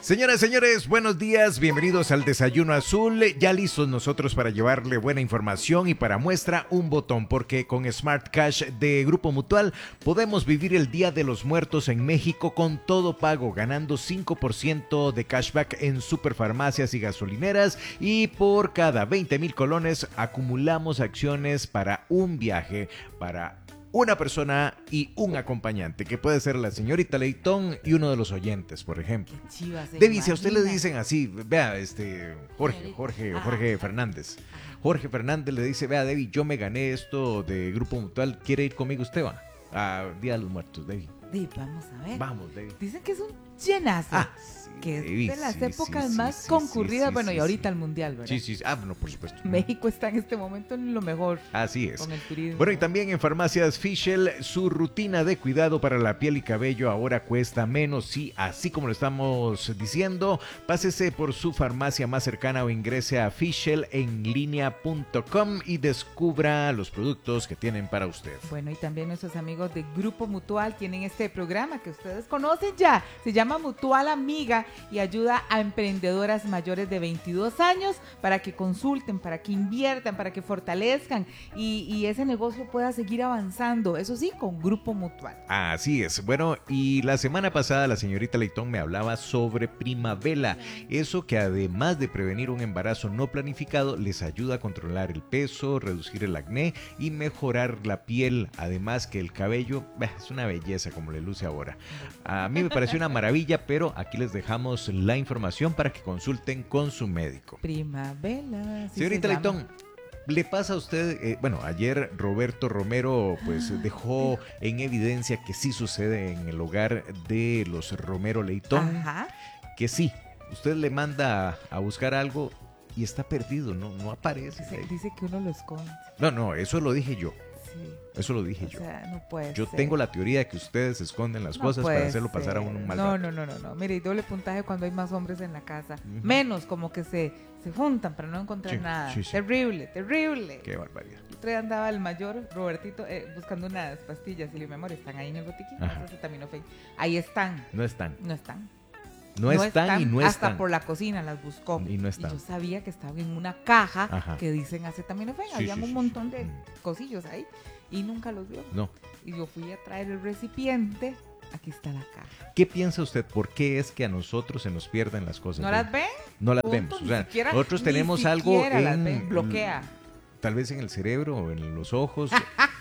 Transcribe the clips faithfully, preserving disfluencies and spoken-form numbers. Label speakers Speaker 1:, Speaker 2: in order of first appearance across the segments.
Speaker 1: Señoras y señores, buenos días, bienvenidos al Desayuno Azul. Ya listos nosotros para llevarle buena información y para muestra un botón, porque con Smart Cash de Grupo Mutual podemos vivir el Día de los Muertos en México con todo pago, ganando cinco por ciento de cashback en superfarmacias y gasolineras, y por cada veinte mil colones acumulamos acciones para un viaje para una persona y un acompañante, que puede ser la señorita Leitón y uno de los oyentes, por ejemplo.
Speaker 2: Chivas,
Speaker 1: Debbie, si a usted le dicen así, vea, este, Jorge, Jorge, Jorge Fernández. Jorge Fernández le dice, vea, Debbie, yo me gané esto de Grupo Mutual, ¿quiere ir conmigo usted, va? A Día de los Muertos, Debbie.
Speaker 2: Sí, vamos a ver.
Speaker 1: Vamos, Debbie.
Speaker 2: Dicen que es un llenazo.
Speaker 1: Ah, sí,
Speaker 2: que es
Speaker 1: Debbie,
Speaker 2: de las
Speaker 1: sí,
Speaker 2: épocas
Speaker 1: sí,
Speaker 2: más
Speaker 1: sí,
Speaker 2: concurridas.
Speaker 1: sí, sí,
Speaker 2: bueno,
Speaker 1: sí,
Speaker 2: y ahorita
Speaker 1: sí.
Speaker 2: el mundial, ¿verdad?
Speaker 1: Sí, sí, sí. Ah, bueno, por supuesto.
Speaker 2: México está en este momento en lo mejor.
Speaker 1: Así es.
Speaker 2: Con el turismo.
Speaker 1: Bueno, y también en Farmacias Fischel, su rutina de cuidado para la piel y cabello ahora cuesta menos. Sí, así como lo estamos diciendo, pásese por su farmacia más cercana o ingrese a fischel en línea punto com y descubra los productos que tienen para usted.
Speaker 2: Bueno, y también nuestros amigos de Grupo Mutual tienen este programa que ustedes conocen ya. Se llama Mutual Amiga y ayuda a emprendedoras mayores de veintidós años para que consulten, para que inviertan, para que fortalezcan y, y ese negocio pueda seguir avanzando. Eso sí, con Grupo Mutual.
Speaker 1: Así es. Bueno, y la semana pasada la señorita Leitón me hablaba sobre Primavela. Eso que además de prevenir un embarazo no planificado, les ayuda a controlar el peso, reducir el acné y mejorar la piel. Además que el cabello bah, es una belleza como le luce ahora. A mí me pareció una maravilla, pero aquí les dejamos la información para que consulten con su médico.
Speaker 2: Primavera. Sí,
Speaker 1: señorita Leitón, ¿le pasa a usted? Eh, bueno, ayer Roberto Romero pues ah, dejó en evidencia que sí sucede en el hogar de los Romero Leitón.
Speaker 2: Ajá.
Speaker 1: Que sí, usted le manda a, a buscar algo y está perdido, no, no aparece.
Speaker 2: Dice, dice que uno lo esconde.
Speaker 1: No, no, eso lo dije yo.
Speaker 2: Sí.
Speaker 1: Eso lo dije
Speaker 2: o
Speaker 1: yo.
Speaker 2: Sea, no puede
Speaker 1: yo
Speaker 2: ser.
Speaker 1: tengo la teoría de que ustedes esconden las
Speaker 2: no
Speaker 1: cosas para hacerlo
Speaker 2: ser.
Speaker 1: pasar a un mal
Speaker 2: No,
Speaker 1: rato.
Speaker 2: no, no, no, no. Mire, y doble puntaje cuando hay más hombres en la casa.
Speaker 1: Uh-huh.
Speaker 2: Menos, como que se, se juntan para no encontrar
Speaker 1: Sí,
Speaker 2: nada.
Speaker 1: sí, sí.
Speaker 2: Terrible, terrible.
Speaker 1: Qué barbaridad.
Speaker 2: El otro día andaba el mayor, Robertito, eh, buscando unas pastillas y le memoria. Están ahí en el botiquín. Acetaminofén. Ahí están.
Speaker 1: No están.
Speaker 2: No están.
Speaker 1: No, no están, están y no
Speaker 2: hasta
Speaker 1: están.
Speaker 2: Hasta por la cocina las buscó.
Speaker 1: Y no están.
Speaker 2: Y yo sabía que estaban en una caja
Speaker 1: Ajá.
Speaker 2: que dicen acetaminofén.
Speaker 1: Sí,
Speaker 2: Habían
Speaker 1: sí,
Speaker 2: un
Speaker 1: sí,
Speaker 2: montón
Speaker 1: sí.
Speaker 2: de cosillos ahí. Y nunca los vio.
Speaker 1: No.
Speaker 2: Y yo fui a traer el recipiente. Aquí está la caja.
Speaker 1: ¿Qué piensa usted? ¿Por qué es que a nosotros se nos pierden las cosas?
Speaker 2: ¿No las ven?
Speaker 1: No las
Speaker 2: Punto,
Speaker 1: vemos. O sea,
Speaker 2: siquiera,
Speaker 1: nosotros tenemos algo en...
Speaker 2: Las ven. Bloquea.
Speaker 1: Tal vez en el cerebro o en los ojos.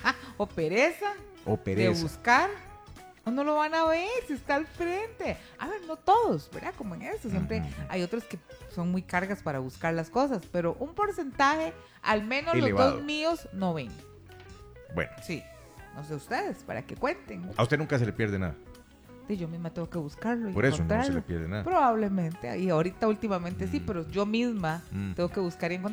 Speaker 2: O pereza.
Speaker 1: O pereza.
Speaker 2: De buscar. O no lo van a ver si está al frente. A ver, no todos, ¿verdad? Como en eso. Siempre uh-huh. hay otros que son muy cargas para buscar las cosas. Pero un porcentaje, al menos elevado. Los dos míos, no ven.
Speaker 1: Bueno.
Speaker 2: Sí. No sé ustedes, para que cuenten.
Speaker 1: A usted nunca se le pierde nada.
Speaker 2: Sí, yo misma tengo que buscarlo y
Speaker 1: por eso no se le pierde nada.
Speaker 2: Probablemente. Y ahorita últimamente mm. sí, pero yo misma mm. tengo que buscar y encontrar.